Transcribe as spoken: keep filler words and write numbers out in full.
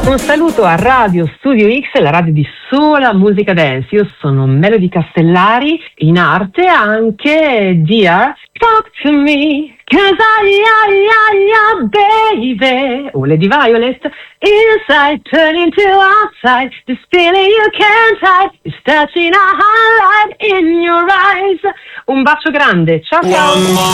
Un saluto a Radio Studio X, la radio di sola musica dance. Io sono Melody Castellari, in arte anche Dear Talk to Me, cause I, I, I, I, baby. O Lady Violet, inside turn into outside, this feeling you can't hide, is touching a highlight in your eyes. Un bacio grande, ciao ciao.